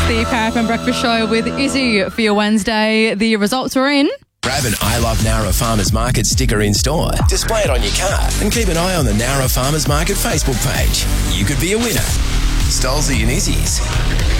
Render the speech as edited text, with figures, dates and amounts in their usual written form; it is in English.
The Paraffin Breakfast Show with Izzy for your Wednesday. The results are in. Grab an I Love Nowra Farmers Market sticker in store, display it on your car, and keep an eye on the Nowra Farmers Market Facebook page. You could be a winner. Stolzy and Izzy's.